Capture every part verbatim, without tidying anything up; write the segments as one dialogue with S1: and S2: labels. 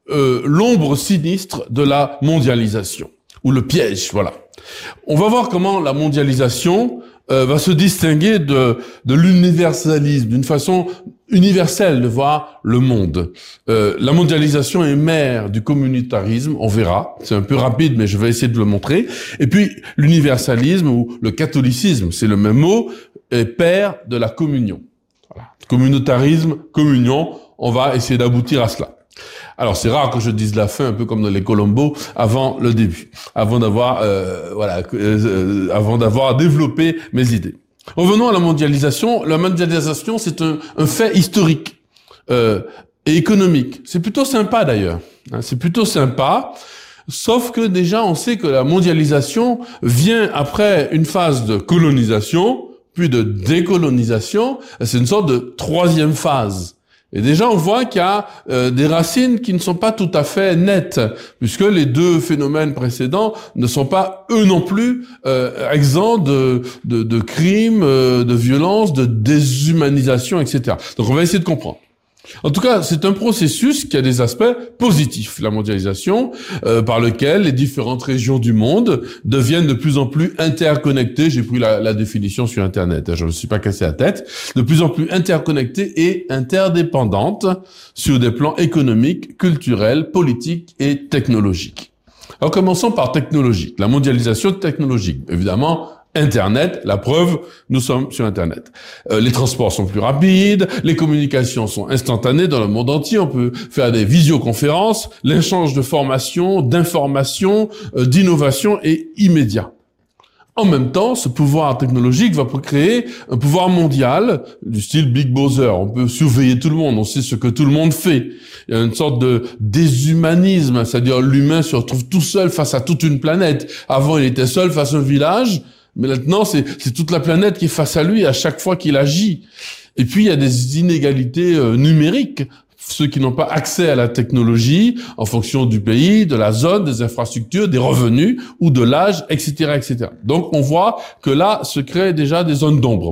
S1: euh, l'ombre sinistre de la mondialisation, ou le piège, voilà. On va voir comment la mondialisation euh, va se distinguer de, de l'universalisme, d'une façon universelle de voir le monde. Euh, la mondialisation est mère du communautarisme, on verra, c'est un peu rapide mais je vais essayer de le montrer. Et puis l'universalisme ou le catholicisme, c'est le même mot, est père de la communion. Voilà. Communautarisme, communion, on va essayer d'aboutir à cela. Alors c'est rare que je dise la fin, un peu comme dans les Colombo, avant le début, avant d'avoir euh, voilà, euh, avant d'avoir développé mes idées. Revenons à la mondialisation. La mondialisation, c'est un, un fait historique euh, et économique. C'est plutôt sympa d'ailleurs. Hein, c'est plutôt sympa. Sauf que déjà, on sait que la mondialisation vient après une phase de colonisation, puis de décolonisation. C'est une sorte de troisième phase. Et déjà, on voit qu'il y a euh, des racines qui ne sont pas tout à fait nettes, puisque les deux phénomènes précédents ne sont pas, eux non plus, euh, exempts de, de, de crimes, euh, de violences, de déshumanisation, et cetera. Donc, on va essayer de comprendre. En tout cas, c'est un processus qui a des aspects positifs, la mondialisation, euh, par lequel les différentes régions du monde deviennent de plus en plus interconnectées. J'ai pris la, la définition sur Internet, hein, je ne me suis pas cassé la tête. De plus en plus interconnectées et interdépendantes sur des plans économiques, culturels, politiques et technologiques. Alors, commençons par technologique, la mondialisation technologique. Évidemment, Internet, la preuve, nous sommes sur Internet. Euh, les transports sont plus rapides, les communications sont instantanées dans le monde entier, on peut faire des visioconférences, l'échange de formation, d'informations, euh, d'innovation est immédiat. En même temps, ce pouvoir technologique va créer un pouvoir mondial du style Big Brother. On peut surveiller tout le monde, on sait ce que tout le monde fait. Il y a une sorte de déshumanisme, c'est-à-dire l'humain se retrouve tout seul face à toute une planète. Avant, il était seul face à un village. Mais maintenant, c'est, c'est toute la planète qui est face à lui à chaque fois qu'il agit. Et puis, il y a des inégalités euh, numériques. Ceux qui n'ont pas accès à la technologie en fonction du pays, de la zone, des infrastructures, des revenus ou de l'âge, et cetera, et cetera. Donc, on voit que là se créent déjà des zones d'ombre.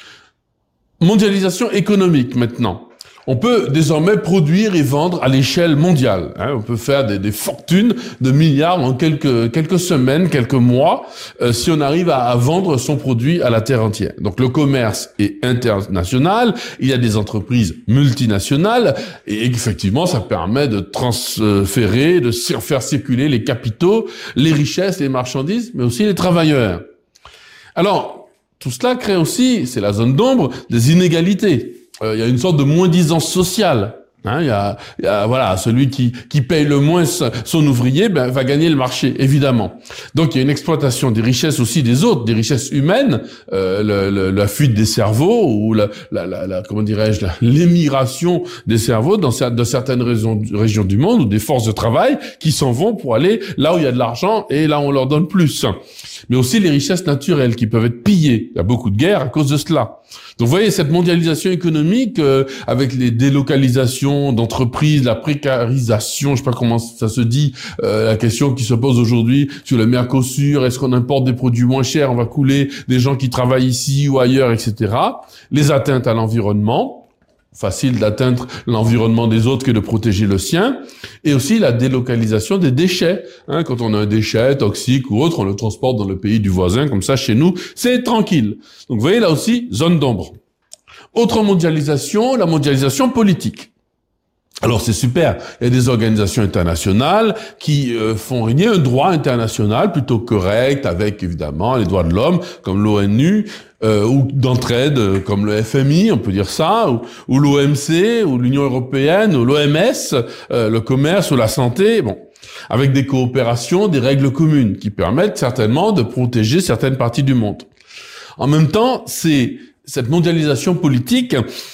S1: Mondialisation économique maintenant. On peut désormais produire et vendre à l'échelle mondiale. Hein, on peut faire des, des fortunes de milliards en quelques quelques semaines, quelques mois, euh, si on arrive à, à vendre son produit à la terre entière. Donc le commerce est international, il y a des entreprises multinationales, et effectivement, ça permet de transférer, de faire circuler les capitaux, les richesses, les marchandises, mais aussi les travailleurs. Alors, tout cela crée aussi, c'est la zone d'ombre, des inégalités. Euh, il y a une sorte de moins-disance sociale. Hein, il y a, il y a, voilà, celui qui, qui paye le moins son ouvrier, ben, va gagner le marché, évidemment. Donc, il y a une exploitation des richesses aussi des autres, des richesses humaines, euh, le, le, la fuite des cerveaux ou la, la, la, la comment dirais-je, la, l'émigration des cerveaux dans, dans certaines régions, régions du monde ou des forces de travail qui s'en vont pour aller là où il y a de l'argent et là où on leur donne plus. Mais aussi les richesses naturelles qui peuvent être pillées. Il y a beaucoup de guerres à cause de cela. Donc, vous voyez, cette mondialisation économique, euh, avec les délocalisations d'entreprises, la précarisation, je sais pas comment ça se dit, euh, la question qui se pose aujourd'hui sur le Mercosur, est-ce qu'on importe des produits moins chers, on va couler des gens qui travaillent ici ou ailleurs, et cetera. Les atteintes à l'environnement, facile d'atteindre l'environnement des autres que de protéger le sien, et aussi la délocalisation des déchets. Hein, quand on a un déchet toxique ou autre, on le transporte dans le pays du voisin, comme ça, chez nous, c'est tranquille. Donc, vous voyez, là aussi, zone d'ombre. Autre mondialisation, la mondialisation politique. Alors, c'est super. Il y a des organisations internationales qui euh, font régner un droit international plutôt correct, avec, évidemment, les droits de l'homme, comme l'ONU, Euh, ou d'entraide euh, comme le F M I, on peut dire ça, ou, ou l'O M C, ou l'Union européenne, ou l'O M S, euh, le commerce ou la santé, bon, avec des coopérations, des règles communes qui permettent certainement de protéger certaines parties du monde. En même temps, c'est cette mondialisation politique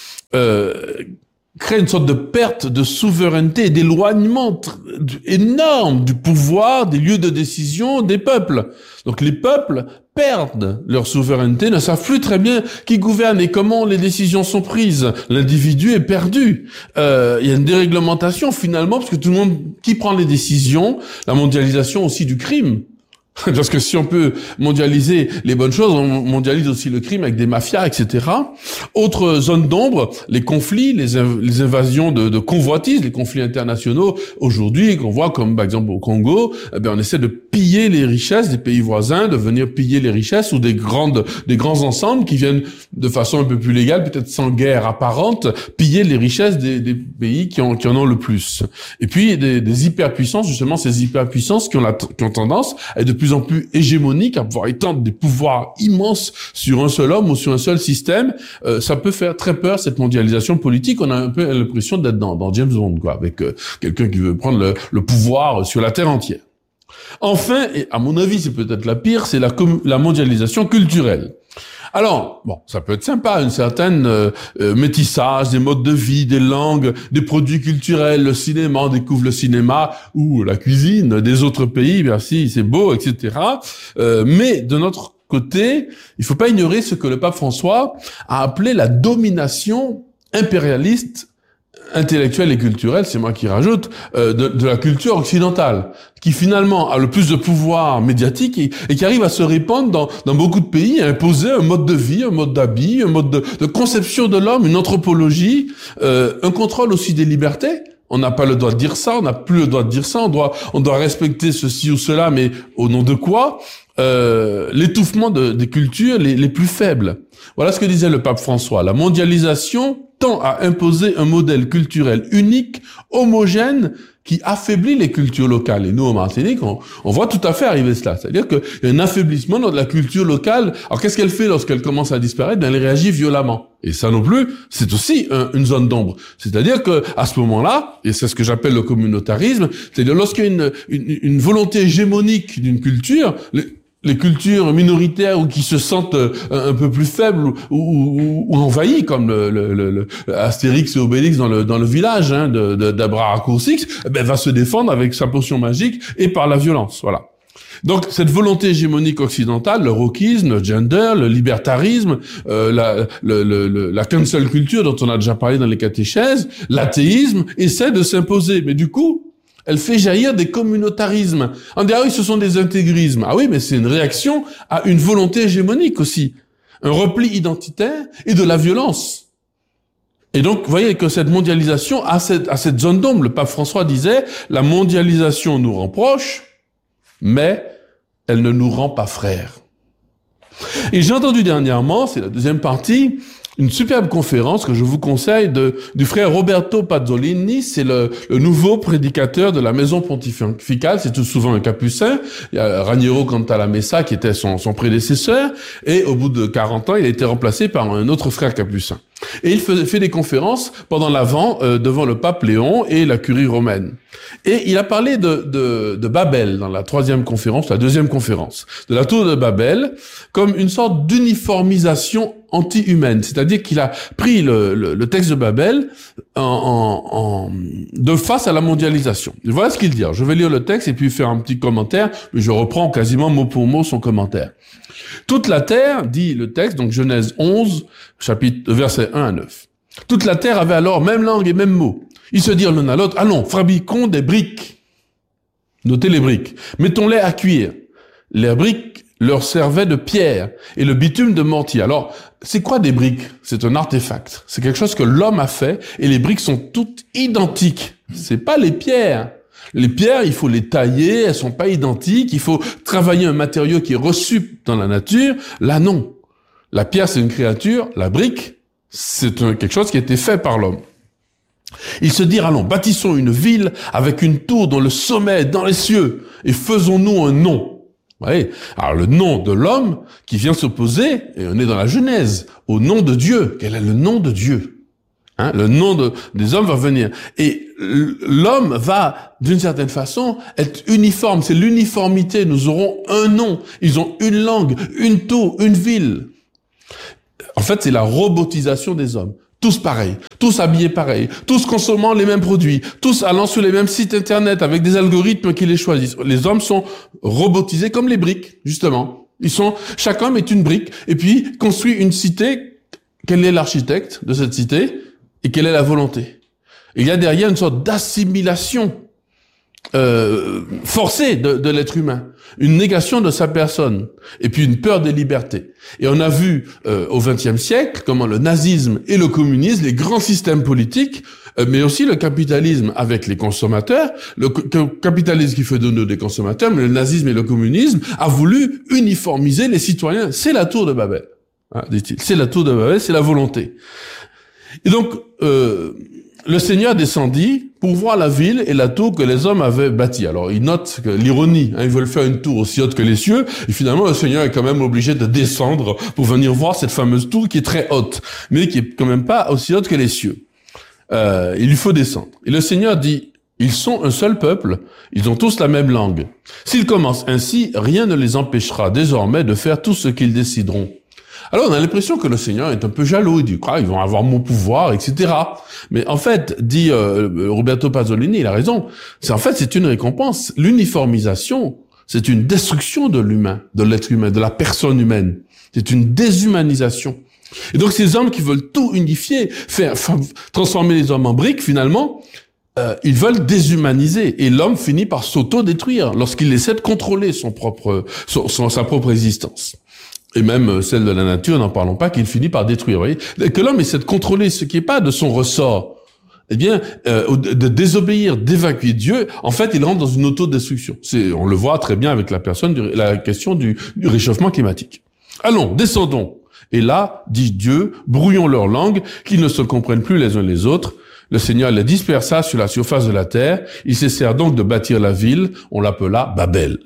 S1: euh, crée une sorte de perte de souveraineté et d'éloignement énorme du pouvoir, des lieux de décision des peuples. Donc les peuples perdent leur souveraineté, ne savent plus très bien qui gouverne et comment les décisions sont prises. L'individu est perdu. Euh, il y a une déréglementation finalement, parce que tout le monde, qui prend les décisions, la mondialisation aussi du crime. Parce que si on peut mondialiser les bonnes choses, on mondialise aussi le crime avec des mafias, et cetera. Autre zone d'ombre, les conflits, les, inv- les invasions de, de convoitises, les conflits internationaux. Aujourd'hui, qu'on voit comme par exemple au Congo, eh bien, on essaie de piller les richesses des pays voisins, de venir piller les richesses ou des grandes, des grands ensembles qui viennent de façon un peu plus légale, peut-être sans guerre apparente, piller les richesses des, des pays qui, ont, qui en ont le plus. Et puis des, des hyperpuissances, justement ces hyperpuissances qui ont, la, qui ont tendance à être de plus en plus hégémoniques, à pouvoir étendre des pouvoirs immenses sur un seul homme ou sur un seul système. Euh, ça peut faire très peur, cette mondialisation politique. On a un peu l'impression d'être dans, dans James Bond, quoi, avec euh, quelqu'un qui veut prendre le, le pouvoir sur la terre entière. Enfin, et à mon avis c'est peut-être la pire, c'est la, la mondialisation culturelle. Alors, bon, ça peut être sympa, une certaine euh, euh, métissage des modes de vie, des langues, des produits culturels, le cinéma, on découvre le cinéma ou la cuisine des autres pays, merci, c'est beau, et cetera. Euh, mais de notre côté, il faut pas ignorer ce que le pape François a appelé la domination impérialiste intellectuelle et culturelle, c'est moi qui rajoute, euh, de, de la culture occidentale, qui finalement a le plus de pouvoir médiatique et, et qui arrive à se répandre dans, dans beaucoup de pays, à imposer un mode de vie, un mode d'habit, un mode de, de conception de l'homme, une anthropologie, euh, un contrôle aussi des libertés. On n'a pas le droit de dire ça, on n'a plus le droit de dire ça, on doit, on doit respecter ceci ou cela, mais au nom de quoi? Euh, l'étouffement de, des cultures les, les plus faibles. Voilà ce que disait le pape François. La mondialisation tend à imposer un modèle culturel unique, homogène, qui affaiblit les cultures locales. Et nous, en Martinique, on, on voit tout à fait arriver cela. C'est-à-dire qu'il y a un affaiblissement de la culture locale. Alors, qu'est-ce qu'elle fait lorsqu'elle commence à disparaître? Ben, elle réagit violemment. Et ça non plus, c'est aussi un, une zone d'ombre. C'est-à-dire que à ce moment-là, et c'est ce que j'appelle le communautarisme, c'est-à-dire lorsqu'il y a une, une, une volonté hégémonique d'une culture, les, les cultures minoritaires ou qui se sentent euh, un peu plus faibles ou, ou, ou envahies, comme le, le, le, le Astérix et Obélix dans le, dans le village hein, de, de, d'Abracoursix, eh ben, va se défendre avec sa potion magique et par la violence. Voilà. Donc cette volonté hégémonique occidentale, le wokisme, le gender, le libertarisme, euh, la, le, le, la cancel culture dont on a déjà parlé dans les catéchèses, l'athéisme, essaie de s'imposer. Mais du coup, elle fait jaillir des communautarismes. On dit, ah oui, ce sont des intégrismes. Ah oui, mais c'est une réaction à une volonté hégémonique aussi. Un repli identitaire et de la violence. Et donc, vous voyez que cette mondialisation a cette, a cette zone d'ombre. Le pape François disait, la mondialisation nous rend proches, mais elle ne nous rend pas frères. Et j'ai entendu dernièrement, c'est la deuxième partie, une superbe conférence que je vous conseille de, du frère Roberto Pazzolini. C'est le, le nouveau prédicateur de la maison pontificale. C'est tout souvent un capucin. Il y a Raniero Cantalamessa qui était son, son prédécesseur. Et au bout de quarante ans, il a été remplacé par un autre frère capucin. Et il fait, fait des conférences pendant l'Avent euh, devant le pape Léon et la curie romaine. Et il a parlé de, de, de Babel dans la troisième conférence, la deuxième conférence, de la tour de Babel, comme une sorte d'uniformisation anti-humaine. C'est-à-dire qu'il a pris le, le, le texte de Babel en, en, en, de face à la mondialisation. Et voilà ce qu'il dit. Alors, je vais lire le texte et puis faire un petit commentaire, mais je reprends quasiment mot pour mot son commentaire. Toute la terre, dit le texte, donc Genèse onze, chapitre, versets un à neuf. Toute la terre avait alors même langue et même mot. Ils se dirent l'un à l'autre, allons, fabriquons des briques. Notez les briques. Mettons-les à cuire. Les briques leur servaient de pierre et le bitume de mortier. Alors, c'est quoi des briques? C'est un artefact. C'est quelque chose que l'homme a fait et les briques sont toutes identiques. C'est pas les pierres. Les pierres, il faut les tailler, elles sont pas identiques, il faut travailler un matériau qui est reçu dans la nature. Là, non. La pierre, c'est une créature, la brique, c'est un, quelque chose qui a été fait par l'homme. Ils se dirent, allons, bâtissons une ville avec une tour dont le sommet est dans les cieux et faisons-nous un nom. Vous voyez? Alors, le nom de l'homme qui vient s'opposer, et on est dans la Genèse, au nom de Dieu. Quel est le nom de Dieu? Hein, le nom de, des hommes va venir. Et l'homme va, d'une certaine façon, être uniforme. C'est l'uniformité. Nous aurons un nom. Ils ont une langue, une tour, une ville. En fait, c'est la robotisation des hommes. Tous pareils, tous habillés pareils, tous consommant les mêmes produits, tous allant sur les mêmes sites internet avec des algorithmes qui les choisissent. Les hommes sont robotisés comme les briques, justement. Ils sont, chaque homme est une brique. Et puis, construit une cité. Quel est l'architecte de cette cité? Et quelle est la volonté? Il y a derrière une sorte d'assimilation euh, forcée de, de l'être humain, une négation de sa personne, et puis une peur des libertés. Et on a vu euh, au vingtième siècle comment le nazisme et le communisme, les grands systèmes politiques, euh, mais aussi le capitalisme avec les consommateurs, le co- capitalisme qui fait de nous des consommateurs, mais le nazisme et le communisme a voulu uniformiser les citoyens. C'est la tour de Babel, hein, dit-il. C'est la tour de Babel, c'est la volonté. Et donc, euh, le Seigneur descendit pour voir la ville et la tour que les hommes avaient bâtie. Alors, il note que l'ironie, hein, ils veulent faire une tour aussi haute que les cieux, et finalement, le Seigneur est quand même obligé de descendre pour venir voir cette fameuse tour qui est très haute, mais qui est quand même pas aussi haute que les cieux. Euh, il lui faut descendre. Et le Seigneur dit, ils sont un seul peuple, ils ont tous la même langue. S'ils commencent ainsi, rien ne les empêchera désormais de faire tout ce qu'ils décideront. Alors, on a l'impression que le Seigneur est un peu jaloux. Il dit, ah, ils vont avoir mon pouvoir, et cetera. Mais en fait, dit euh, Roberto Pasolini, il a raison. C'est en fait, c'est une récompense. L'uniformisation, c'est une destruction de l'humain, de l'être humain, de la personne humaine. C'est une déshumanisation. Et donc, ces hommes qui veulent tout unifier, faire, faire transformer les hommes en briques, finalement, euh, ils veulent déshumaniser. Et l'homme finit par s'auto-détruire lorsqu'il essaie de contrôler son propre, son, son, sa propre existence. Et même celle de la nature, n'en parlons pas, qu'il finit par détruire. Vous voyez, que l'homme essaie de contrôler ce qui n'est pas de son ressort. Eh bien, euh, de désobéir, d'évacuer Dieu, en fait, il rentre dans une autodestruction. C'est, on le voit très bien avec la personne, du, la question du, du réchauffement climatique. Allons, descendons. Et là, dit Dieu, brouillons leur langue, qu'ils ne se comprennent plus les uns les autres. Le Seigneur les dispersa sur la surface de la terre. Ils cessèrent donc de bâtir la ville. On l'appela Babel.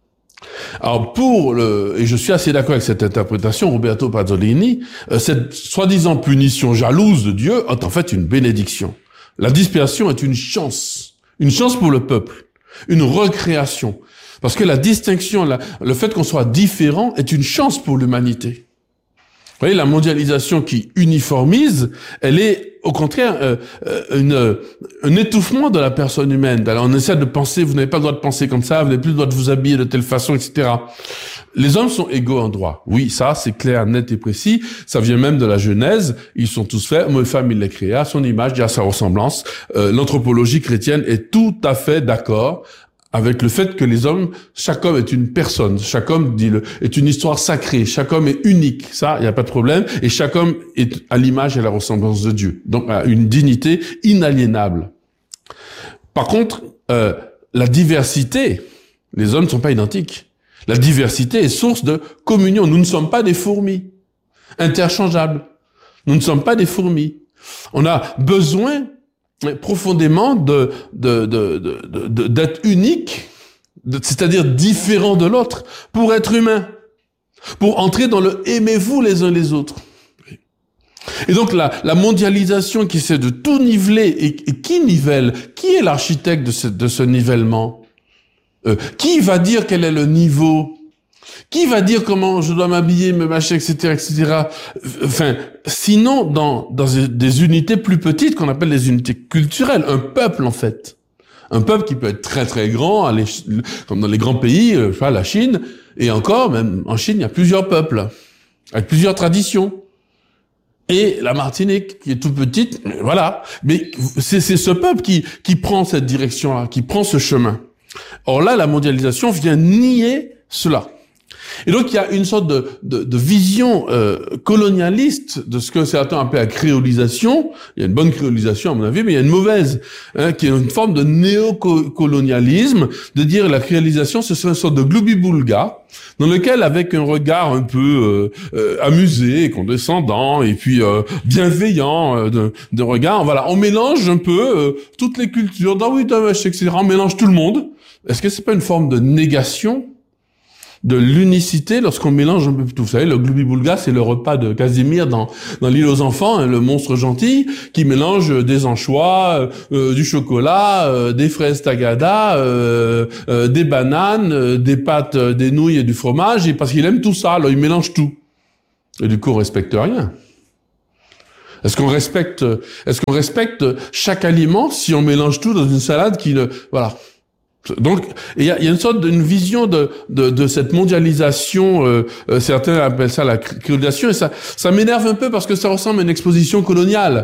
S1: Alors pour le, et je suis assez d'accord avec cette interprétation, Roberto Pasolini, euh, cette soi-disant punition jalouse de Dieu est en fait une bénédiction. La dispersion est une chance, une chance pour le peuple, une recréation, parce que la distinction, la, le fait qu'on soit différent est une chance pour l'humanité. Vous voyez, la mondialisation qui uniformise, elle est au contraire euh, une, un étouffement de la personne humaine. Alors on essaie de penser, vous n'avez pas le droit de penser comme ça, vous n'avez plus le droit de vous habiller de telle façon, et cetera. Les hommes sont égaux en droit. Oui, ça c'est clair, net et précis. Ça vient même de la Genèse. Ils sont tous faits. Homme et femme, il les créa à son image, à sa ressemblance. Euh, l'anthropologie chrétienne est tout à fait d'accord avec le fait que les hommes, chaque homme est une personne, chaque homme dit le, est une histoire sacrée, chaque homme est unique, ça, il n'y a pas de problème, et chaque homme est à l'image et à la ressemblance de Dieu, donc a une dignité inaliénable. Par contre, euh, la diversité, les hommes ne sont pas identiques. La diversité est source de communion. Nous ne sommes pas des fourmis, interchangeables. Nous ne sommes pas des fourmis. On a besoin profondément de, de, de, de, de, d'être unique, de, c'est-à-dire différent de l'autre, pour être humain, pour entrer dans le aimez-vous les uns les autres. Et donc la, la mondialisation qui essaie de tout niveler, et, et qui nivelle? Qui est l'architecte de ce, de ce nivellement? euh, Qui va dire quel est le niveau? Qui va dire comment je dois m'habiller, me mâcher, et cetera, et cetera. Enfin, sinon, dans, dans des unités plus petites qu'on appelle les unités culturelles, un peuple en fait. Un peuple qui peut être très très grand, comme dans les grands pays, je sais pas, la Chine, et encore, même en Chine, il y a plusieurs peuples, avec plusieurs traditions. Et la Martinique, qui est toute petite, voilà. Mais c'est, c'est ce peuple qui, qui prend cette direction-là, qui prend ce chemin. Or là, la mondialisation vient nier cela. Et donc, il y a une sorte de, de, de vision euh, colonialiste de ce que certains appellent la créolisation. Il y a une bonne créolisation, à mon avis, mais il y a une mauvaise, hein, qui est une forme de néocolonialisme, de dire la créolisation, ce serait une sorte de gloubi-boulga, dans lequel, avec un regard un peu euh, euh, amusé, condescendant, et puis euh, bienveillant euh, de, de regard, voilà, on mélange un peu euh, toutes les cultures, Darwish, et cetera, on mélange tout le monde. Est-ce que c'est pas une forme de négation de l'unicité lorsqu'on mélange un peu tout? Vous savez, le gloubi-boulga, c'est le repas de Casimir dans, dans l'île aux enfants, hein, le monstre gentil, qui mélange des anchois, euh, du chocolat, euh, des fraises tagada, euh, euh, des bananes, euh, des pâtes, euh, des nouilles et du fromage, et parce qu'il aime tout ça, alors il mélange tout. Et du coup, on respecte rien. Est-ce qu'on respecte, est-ce qu'on respecte chaque aliment si on mélange tout dans une salade qui ne, voilà. Donc, il y a, y a une sorte d'une vision de, de, de cette mondialisation, euh, euh, certains appellent ça la créolisation, et ça, ça m'énerve un peu parce que ça ressemble à une exposition coloniale.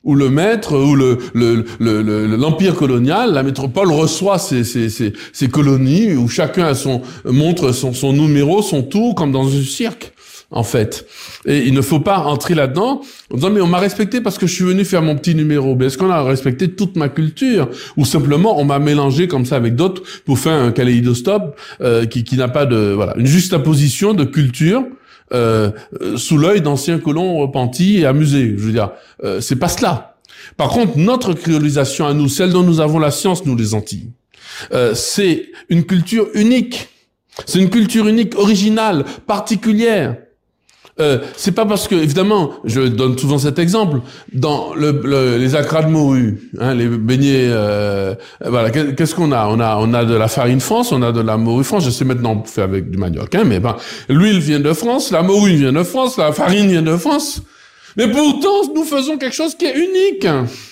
S1: où le maître, où le, le, le, le, l'empire colonial, la métropole reçoit ses, ses, ses, ses colonies, où chacun a son, montre son, son numéro, son tour, comme dans un cirque, en fait. Et il ne faut pas entrer là-dedans en disant, mais on m'a respecté parce que je suis venu faire mon petit numéro. Mais est-ce qu'on a respecté toute ma culture? Ou simplement, on m'a mélangé comme ça avec d'autres pour faire un kaléidoscope, euh, qui, qui n'a pas de, voilà, une juxtaposition de culture, Euh, sous l'œil d'anciens colons repentis et amusés. Je veux dire, euh, c'est pas cela. Par contre, notre créolisation à nous, celle dont nous avons la science, nous les Antilles, euh, c'est une culture unique. C'est une culture unique, originale, particulière. Euh, c'est pas parce que, évidemment, je donne souvent cet exemple, dans le, le, les acras de morue, hein, les beignets, euh, voilà, qu'est-ce qu'on a? On a, on a de la farine France, on a de la morue France. Je sais maintenant faire avec du manioc, hein, mais ben, l'huile vient de France, la morue vient de France, la farine vient de France. Mais pourtant, nous faisons quelque chose qui est unique,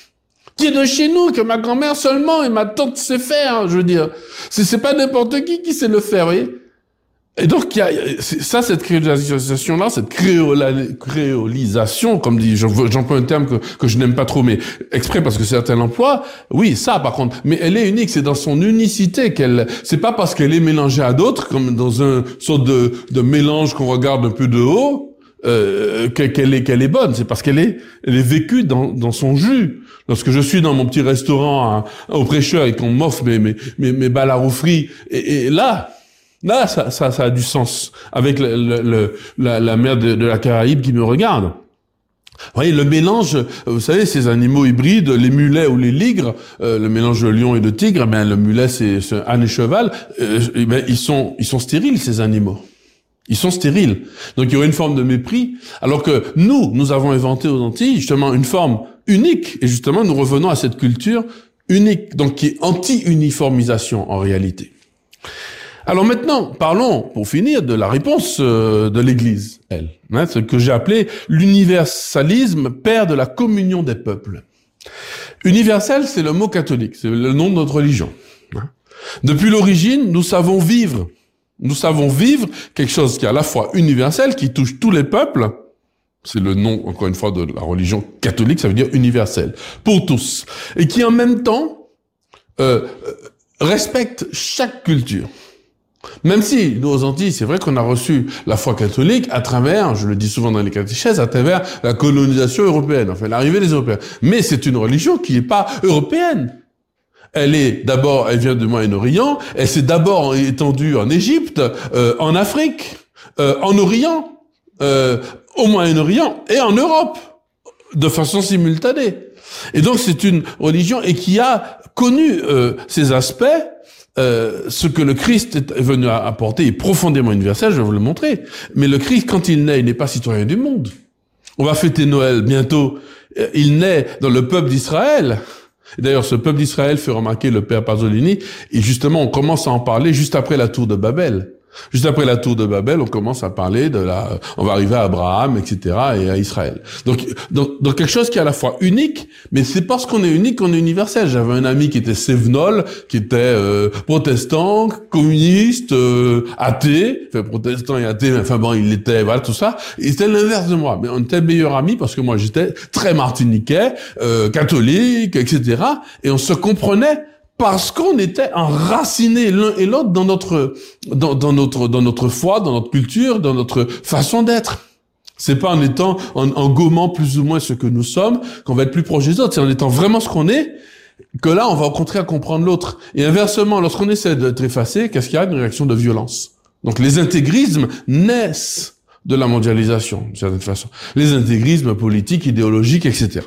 S1: qui est de chez nous, que ma grand-mère seulement et ma tante sait faire, je veux dire. C'est, c'est pas n'importe qui qui sait le faire, vous voyez. Et donc, il y a, ça, cette créolisation-là, cette créola, créolisation, comme dit, j'emploie un terme que, que je n'aime pas trop, mais exprès parce que certains l'emploient, oui, ça, par contre, mais elle est unique, c'est dans son unicité qu'elle, c'est pas parce qu'elle est mélangée à d'autres, comme dans un sorte de, de mélange qu'on regarde un peu de haut, euh, qu'elle est, qu'elle est bonne, c'est parce qu'elle est, elle est vécue dans, dans son jus. Lorsque je suis dans mon petit restaurant à, au prêcheur et qu'on m'offre mes, mes, mes, mes ballards aux fruits, et, et là, Là, ça, ça, ça a du sens avec le, le, le, la, la mer de, de la Caraïbe qui me regarde. Vous voyez, le mélange, vous savez, ces animaux hybrides, les mulets ou les ligres, euh, le mélange de lion et de tigre, ben le mulet c'est, c'est âne et cheval, euh, et ben ils sont, ils sont stériles ces animaux. Ils sont stériles. Donc il y aurait une forme de mépris, alors que nous, nous avons inventé aux Antilles justement une forme unique, et justement nous revenons à cette culture unique, donc qui est anti-uniformisation en réalité. Alors maintenant, parlons, pour finir, de la réponse euh, de l'Église, elle, hein, ce que j'ai appelé l'universalisme, père de la communion des peuples. Universel, c'est le mot catholique, c'est le nom de notre religion. Hein. Depuis l'origine, nous savons vivre, nous savons vivre quelque chose qui est à la fois universel, qui touche tous les peuples, c'est le nom, encore une fois, de la religion catholique, ça veut dire universel, pour tous, et qui en même temps euh, respecte chaque culture. Même si, nous aux Antilles, c'est vrai qu'on a reçu la foi catholique à travers, je le dis souvent dans les catéchèses, à travers la colonisation européenne, enfin l'arrivée des Européens. Mais c'est une religion qui n'est pas européenne. Elle est d'abord, elle vient du Moyen-Orient, elle s'est d'abord étendue en Égypte, euh, en Afrique, euh, en Orient, euh, au Moyen-Orient et en Europe, de façon simultanée. Et donc c'est une religion et qui a connu euh, ces aspects. Euh, ce que le Christ est venu apporter est profondément universel, je vais vous le montrer. Mais le Christ, quand il naît, il n'est pas citoyen du monde. On va fêter Noël bientôt. Il naît dans le peuple d'Israël. Et d'ailleurs, ce peuple d'Israël fait remarquer le père Pasolini. Et justement, on commence à en parler juste après la tour de Babel. Juste après la tour de Babel, on commence à parler de la, on va arriver à Abraham, et cetera, et à Israël. Donc, donc, donc quelque chose qui est à la fois unique, mais c'est parce qu'on est unique qu'on est universel. J'avais un ami qui était sévenol, qui était euh, protestant, communiste, euh, athée, enfin protestant et athée, mais enfin bon, il était, voilà, tout ça. Et c'était l'inverse de moi. Mais on était meilleurs amis parce que moi j'étais très martiniquais, euh, catholique, et cetera. Et on se comprenait. Parce qu'on était enracinés l'un et l'autre dans notre, dans, dans notre, dans notre foi, dans notre culture, dans notre façon d'être. C'est pas en étant, en, en gommant plus ou moins ce que nous sommes, qu'on va être plus proche des autres. C'est en étant vraiment ce qu'on est, que là, on va au contraire comprendre l'autre. Et inversement, lorsqu'on essaie d'être effacé, qu'est-ce qu'il y a? Une réaction de violence. Donc les intégrismes naissent de la mondialisation, d'une certaine façon. Les intégrismes politiques, idéologiques, et cetera.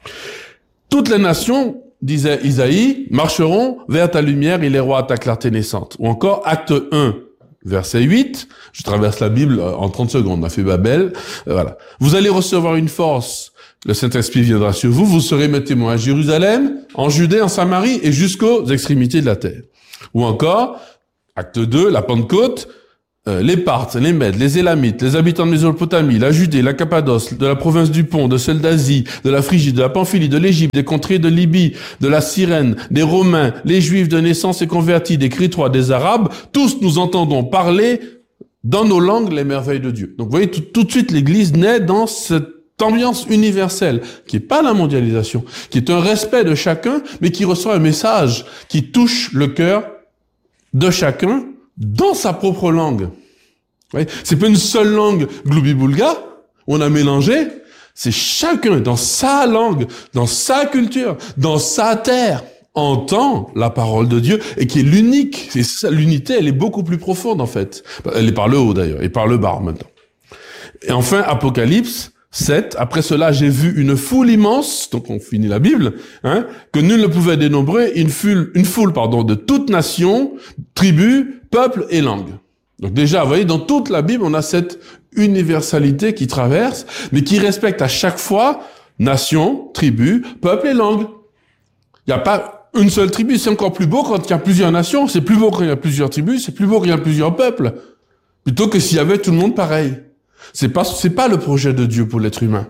S1: Toutes les nations, disait Isaïe, marcheront vers ta lumière et les rois à ta clarté naissante. Ou encore, acte un, verset huit, je traverse la Bible en trente secondes, on a fait Babel, euh, voilà. Vous allez recevoir une force, le Saint-Esprit viendra sur vous, vous serez mes témoins à Jérusalem, en Judée, en Samarie et jusqu'aux extrémités de la terre. Ou encore, acte deux, la Pentecôte, Euh, les Parthes, les Mèdes, les Élamites, les habitants de Mésopotamie, la Judée, la Cappadoce, de la province du Pont, de celle d'Asie, de la Phrygie, de la Pamphylie, de l'Égypte, des contrées de Libye, de la Cyrène, des Romains, les Juifs de naissance et convertis, des Crétois, des Arabes, tous nous entendons parler dans nos langues les merveilles de Dieu. Donc vous voyez, tout, tout de suite l'Église naît dans cet ambiance universelle, qui est pas la mondialisation, qui est un respect de chacun, mais qui reçoit un message qui touche le cœur de chacun dans sa propre langue. Oui, c'est pas une seule langue gloubi-boulga, on a mélangé, c'est chacun dans sa langue, dans sa culture, dans sa terre, entend la parole de Dieu et qui est l'unique. C'est ça, l'unité, elle est beaucoup plus profonde en fait. Elle est par le haut d'ailleurs, et par le bas en même temps. Et enfin, Apocalypse sept, après cela, j'ai vu une foule immense, donc on finit la Bible, hein, que nul ne pouvait dénombrer, une foule, une foule, pardon, de toutes nations, tribus, peuples et langues. Donc déjà, vous voyez, dans toute la Bible, on a cette universalité qui traverse, mais qui respecte à chaque fois nation, tribu, peuple et langue. Il n'y a pas une seule tribu, c'est encore plus beau quand il y a plusieurs nations, c'est plus beau quand il y a plusieurs tribus, c'est plus beau quand il y a plusieurs peuples, plutôt que s'il y avait tout le monde pareil. C'est pas, c'est pas le projet de Dieu pour l'être humain.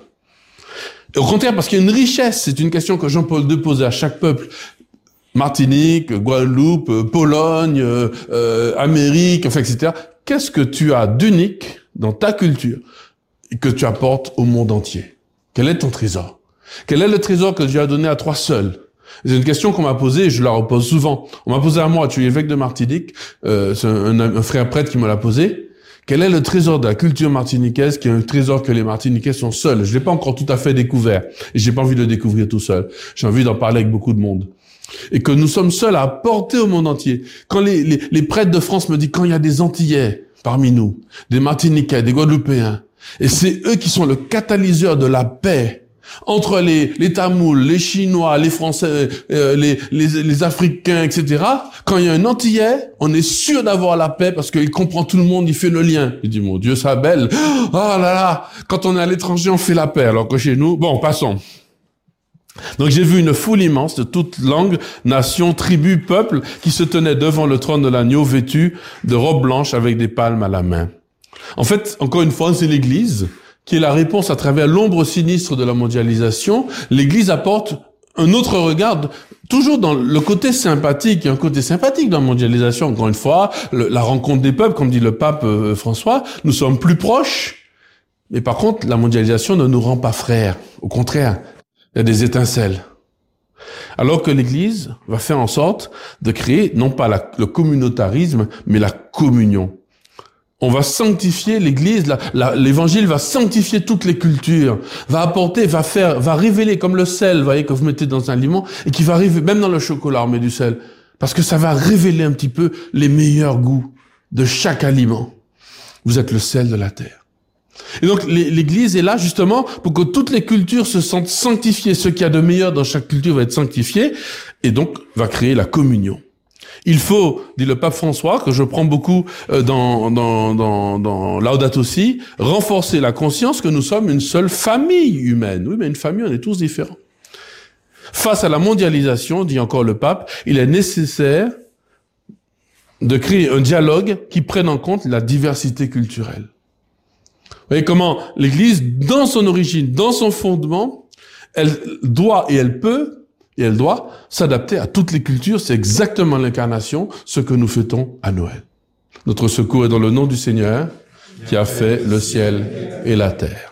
S1: Et au contraire, parce qu'il y a une richesse, c'est une question que Jean-Paul deux posait à chaque peuple. Martinique, Guadeloupe, Pologne, euh, euh, Amérique, enfin, et cetera. Qu'est-ce que tu as d'unique dans ta culture et que tu apportes au monde entier? Quel est ton trésor? Quel est le trésor que Dieu a donné à toi seul? C'est une question qu'on m'a posée et je la repose souvent. On m'a posé à moi, tu es évêque de Martinique, euh, c'est un, un, un frère prêtre qui me l'a posé. Quel est le trésor de la culture martiniquaise qui est un trésor que les Martiniquais sont seuls? Je l'ai pas encore tout à fait découvert et j'ai pas envie de le découvrir tout seul. J'ai envie d'en parler avec beaucoup de monde. Et que nous sommes seuls à apporter au monde entier. Quand les, les, les prêtres de France me disent, quand il y a des Antillais parmi nous, des Martiniquais, des Guadeloupéens, et c'est eux qui sont le catalyseur de la paix entre les, les Tamouls, les Chinois, les Français, euh, les, les, les Africains, et cetera. Quand il y a un Antillais, on est sûr d'avoir la paix parce qu'il comprend tout le monde, il fait le lien. Il dit, mon Dieu, ça belle. Oh là là, quand on est à l'étranger, on fait la paix, alors que chez nous, bon, passons. Donc j'ai vu une foule immense de toutes langues, nations, tribus, peuples qui se tenaient devant le trône de l'agneau vêtus de robes blanches avec des palmes à la main. En fait, encore une fois, c'est l'Église qui est la réponse à travers l'ombre sinistre de la mondialisation. L'Église apporte un autre regard, toujours dans le côté sympathique. Il y a un côté sympathique dans la mondialisation. Encore une fois, le, la rencontre des peuples, comme dit le pape euh, François, nous sommes plus proches. Mais par contre, la mondialisation ne nous rend pas frères. Au contraire, il y a des étincelles. Alors que l'Église va faire en sorte de créer, non pas la, le communautarisme, mais la communion. On va sanctifier l'Église, la, la, l'Évangile va sanctifier toutes les cultures, va apporter, va faire, va révéler comme le sel, vous voyez, que vous mettez dans un aliment, et qui va révéler, même dans le chocolat, on met du sel, parce que ça va révéler un petit peu les meilleurs goûts de chaque aliment. Vous êtes le sel de la terre. Et donc l'Église est là justement pour que toutes les cultures se sentent sanctifiées. Ce qu'il y a de meilleur dans chaque culture va être sanctifié, et donc va créer la communion. Il faut, dit le pape François, que je prends beaucoup dans, dans, dans, dans Laudato Si, renforcer la conscience que nous sommes une seule famille humaine. Oui, mais une famille, on est tous différents. Face à la mondialisation, dit encore le pape, il est nécessaire de créer un dialogue qui prenne en compte la diversité culturelle. Vous voyez comment l'Église, dans son origine, dans son fondement, elle doit et elle peut et elle doit s'adapter à toutes les cultures. C'est exactement l'incarnation, ce que nous fêtons à Noël. Notre secours est dans le nom du Seigneur qui a fait le ciel et la terre.